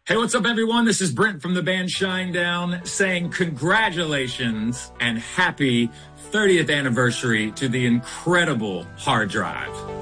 Hey, what's up, everyone? This is Brent from the band Shinedown saying congratulations and happy 30th anniversary to the incredible hard drive.